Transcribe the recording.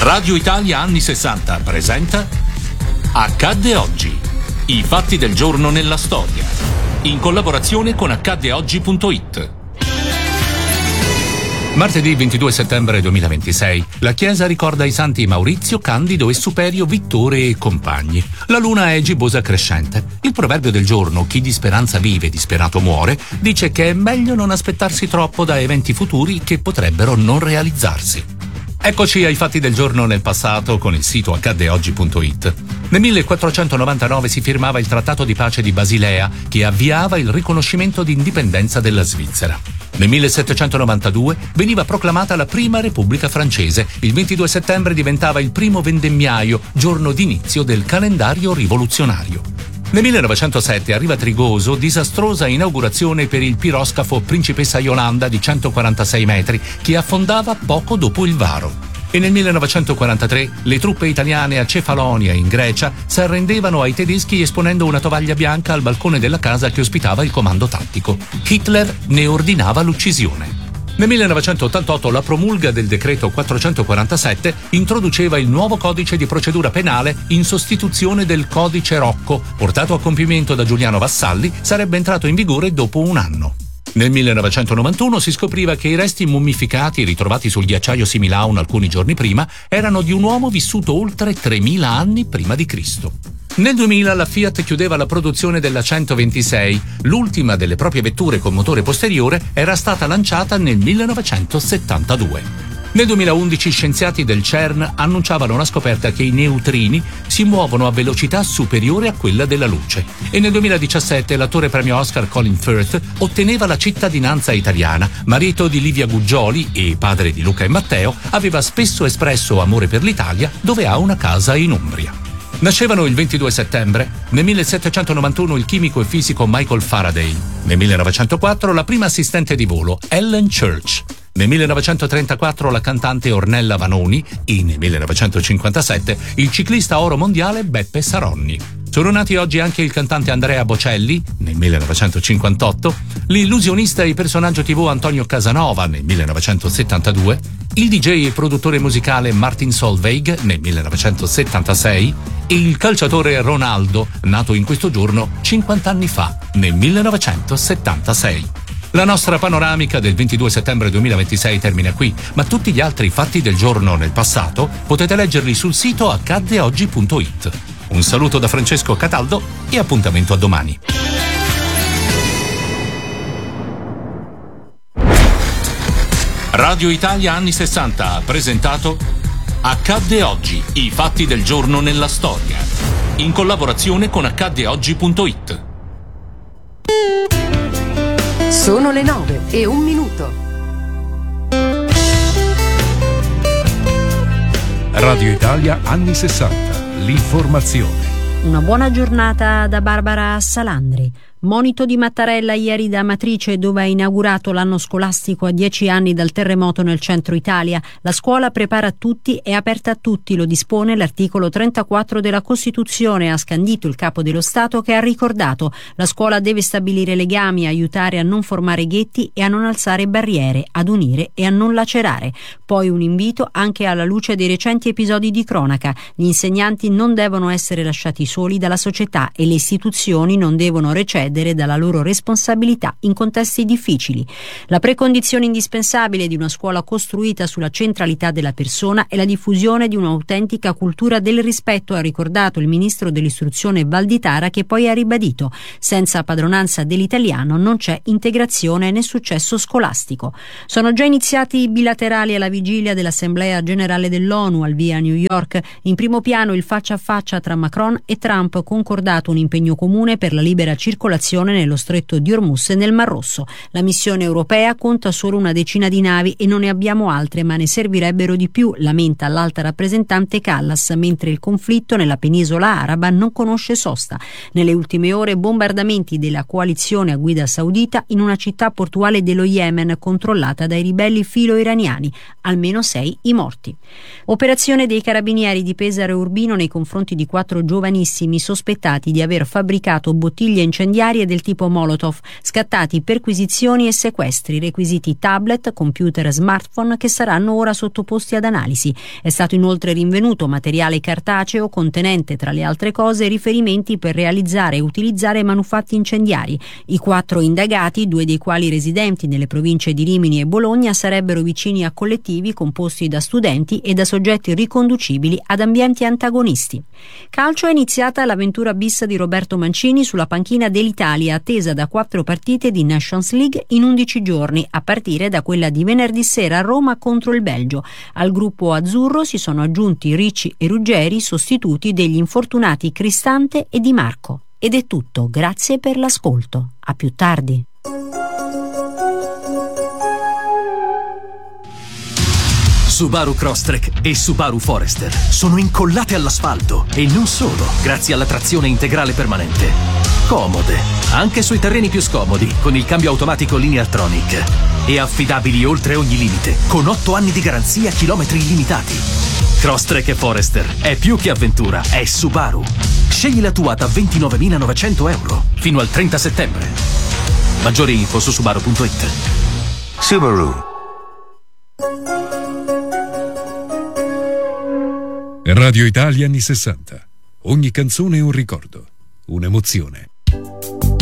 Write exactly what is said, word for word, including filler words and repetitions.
Radio Italia anni sessanta presenta Accadde oggi. I fatti del giorno nella storia. In collaborazione con accadde oggi punto it. Martedì ventidue settembre duemilaventisei, la Chiesa ricorda i santi Maurizio, Candido e Superio, Vittore e compagni. La luna è gibbosa crescente. Il proverbio del giorno, chi di speranza vive, disperato muore, dice che è meglio non aspettarsi troppo da eventi futuri che potrebbero non realizzarsi. Eccoci ai fatti del giorno nel passato con il sito accadde oggi punto it. Nel millequattrocentonovantanove si firmava il Trattato di pace di Basilea, che avviava il riconoscimento di indipendenza della Svizzera. Nel millesettecentonovantadue veniva proclamata la prima Repubblica francese. Il ventidue settembre diventava il primo vendemmiaio, giorno d'inizio del calendario rivoluzionario. Nel millenovecentosette arriva a Trigoso disastrosa inaugurazione per il piroscafo Principessa Yolanda di centoquarantasei metri, che affondava poco dopo il varo. E nel millenovecentoquarantatré le truppe italiane a Cefalonia, in Grecia, si arrendevano ai tedeschi esponendo una tovaglia bianca al balcone della casa che ospitava il comando tattico. Hitler ne ordinava l'uccisione. Nel millenovecentottantotto la promulga del decreto quattrocentoquarantasette introduceva il nuovo codice di procedura penale in sostituzione del codice Rocco, portato a compimento da Giuliano Vassalli, sarebbe entrato in vigore dopo un anno. Nel millenovecentonovantuno si scopriva che i resti mummificati ritrovati sul ghiacciaio Similaun alcuni giorni prima erano di un uomo vissuto oltre tremila anni prima di Cristo. Nel duemila la Fiat chiudeva la produzione della centoventisei, l'ultima delle proprie vetture con motore posteriore era stata lanciata nel millenovecentosettantadue. Nel duemilaundici scienziati del CERN annunciavano la scoperta che i neutrini si muovono a velocità superiore a quella della luce. E nel duemiladiciassette l'attore premio Oscar Colin Firth otteneva la cittadinanza italiana. Marito di Livia Guggioli e padre di Luca e Matteo, aveva spesso espresso amore per l'Italia, dove ha una casa in Umbria. Nascevano il ventidue settembre, nel millesettecentonovantuno il chimico e fisico Michael Faraday, nel millenovecentoquattro la prima assistente di volo Ellen Church, nel millenovecentotrentaquattro la cantante Ornella Vanoni e nel millenovecentocinquantasette il ciclista oro mondiale Beppe Saronni. Sono nati oggi anche il cantante Andrea Bocelli, nel millenovecentocinquantotto, l'illusionista e personaggio tivù Antonio Casanova, nel millenovecentosettantadue, il D J e produttore musicale Martin Solveig, nel millenovecentosettantasei, e il calciatore Ronaldo, nato in questo giorno cinquanta anni fa, nel millenovecentosettantasei. La nostra panoramica del ventidue settembre duemilaventisei termina qui, ma tutti gli altri fatti del giorno nel passato potete leggerli sul sito accadde oggi punto it. Un saluto da Francesco Cataldo e appuntamento a domani. Radio Italia anni sessanta ha presentato Accadde oggi, i fatti del giorno nella storia, in collaborazione con accadde oggi punto it. Sono le nove e un minuto. Radio Italia anni sessanta, l'informazione. Una buona giornata da Barbara Salandri. Monito di Mattarella ieri da Amatrice, dove ha inaugurato l'anno scolastico a dieci anni dal terremoto nel centro Italia. La scuola prepara tutti, è aperta a tutti, lo dispone l'articolo trentaquattro della Costituzione, ha scandito il capo dello Stato, che ha ricordato: la scuola deve stabilire legami, aiutare a non formare ghetti e a non alzare barriere, ad unire e a non lacerare. Poi un invito anche alla luce dei recenti episodi di cronaca: gli insegnanti non devono essere lasciati soli dalla società e le istituzioni non devono recedere dalla loro responsabilità in contesti difficili. La precondizione indispensabile di una scuola costruita sulla centralità della persona è la diffusione di un'autentica cultura del rispetto, ha ricordato il ministro dell'istruzione Valditara, che poi ha ribadito: senza padronanza dell'italiano non c'è integrazione né successo scolastico. Sono già iniziati i bilaterali alla vigilia dell'Assemblea Generale dell'ONU al via a New York. In primo piano il faccia a faccia tra Macron e Trump, concordato un impegno comune per la libera circolazione nello stretto di Hormuz e nel Mar Rosso. La missione europea conta solo una decina di navi e non ne abbiamo altre, ma ne servirebbero di più, lamenta l'alta rappresentante Callas, mentre il conflitto nella penisola araba non conosce sosta. Nelle ultime ore bombardamenti della coalizione a guida saudita in una città portuale dello Yemen controllata dai ribelli filo-iraniani, almeno sei i morti. Operazione dei carabinieri di Pesaro e Urbino nei confronti di quattro giovanissimi sospettati di aver fabbricato bottiglie incendiarie incendiarie del tipo Molotov, scattati perquisizioni e sequestri, requisiti tablet, computer e smartphone che saranno ora sottoposti ad analisi. È stato inoltre rinvenuto materiale cartaceo contenente, tra le altre cose, riferimenti per realizzare e utilizzare manufatti incendiari. I quattro indagati, due dei quali residenti nelle province di Rimini e Bologna, sarebbero vicini a collettivi composti da studenti e da soggetti riconducibili ad ambienti antagonisti. Calcio, è iniziata l'avventura bis di Roberto Mancini sulla panchina dell'Italia, attesa da quattro partite di Nations League in undici giorni, a partire da quella di venerdì sera a Roma contro il Belgio. Al gruppo azzurro si sono aggiunti Ricci e Ruggeri, sostituti degli infortunati Cristante e Di Marco. Ed è tutto, grazie per l'ascolto. A più tardi. Subaru Crosstrek e Subaru Forester sono incollate all'asfalto e non solo, grazie alla trazione integrale permanente. Comode, anche sui terreni più scomodi, con il cambio automatico Lineartronic. E affidabili oltre ogni limite, con otto anni di garanzia, chilometri illimitati. Crosstrek e Forester è più che avventura, è Subaru. Scegli la tua da ventinovemilanovecento euro fino al trenta settembre. Maggiori info su subaru punto it. Subaru. Radio Italia anni sessanta. Ogni canzone è un ricordo, un'emozione.